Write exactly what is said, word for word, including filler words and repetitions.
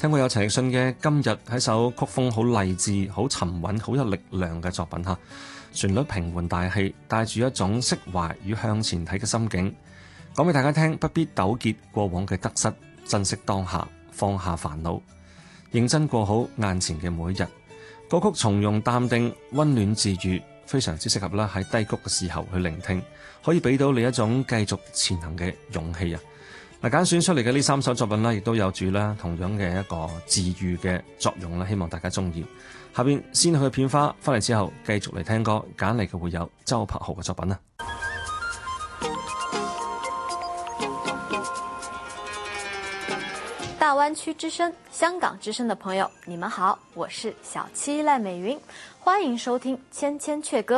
聽過有陳奕迅嘅《今日》，係首曲風好勵志、好沉穩、好有力量嘅作品嚇。旋律平緩大氣，帶住一種釋懷與向前睇嘅心境，講俾大家聽，不必糾結過往嘅得失，珍惜當下，放下煩惱，認真過好眼前嘅每一日。歌曲從容淡定，溫暖治愈，非常之適合啦喺低谷嘅時候去聆聽，可以俾到你一種繼續前行嘅勇氣啊！嗱，揀選出嚟嘅呢三首作品啦，亦都有住啦同樣嘅一個治愈嘅作用啦，希望大家中意。下邊先去片花，翻嚟之後繼續嚟聽歌，揀嚟嘅會有周柏豪嘅作品啦。 大灣區之聲、香港之聲的朋友，你們好，我是小七賴美雲，歡迎收聽《千千闕歌》。